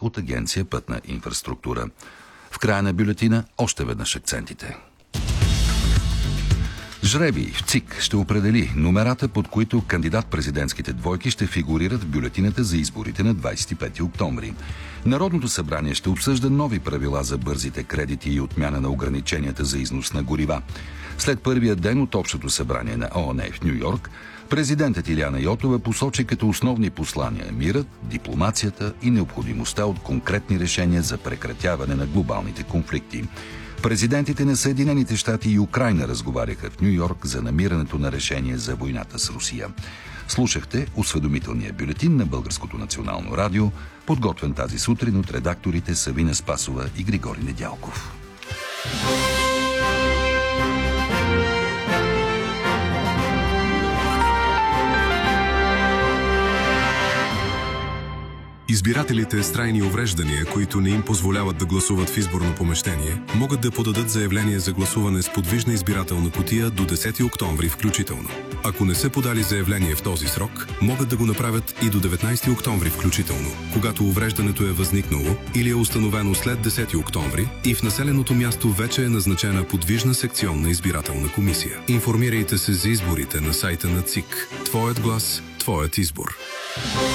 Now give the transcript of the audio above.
от Агенция Пътна инфраструктура. В края на бюлетина още веднъж акцентите. Жребий в ЦИК ще определи номерата, под които кандидат-президентските двойки ще фигурират в бюлетината за изборите на 25 октомври. Народното събрание ще обсъжда нови правила за бързите кредити и отмяна на ограниченията за износ на горива. След първия ден от Общото събрание на ООН в Ню Йорк, президентът Илияна Йотова посочи като основни послания мирът, дипломацията и необходимостта от конкретни решения за прекратяване на глобалните конфликти. Президентите на Съединените щати и Украйна разговаряха в Ню Йорк за намирането на решение за войната с Русия. Слушахте осведомителния бюлетин на Българското национално радио, подготвен тази сутрин от редакторите Савина Спасова и Григорий Недялков. Избирателите с трайни увреждания, които не им позволяват да гласуват в изборно помещение, могат да подадат заявление за гласуване с подвижна избирателна кутия до 10 октомври включително. Ако не са подали заявление в този срок, могат да го направят и до 19 октомври включително, когато увреждането е възникнало или е установено след 10 октомври и в населеното място вече е назначена подвижна секционна избирателна комисия. Информирайте се за изборите на сайта на ЦИК. Твоят глас, твоят избор.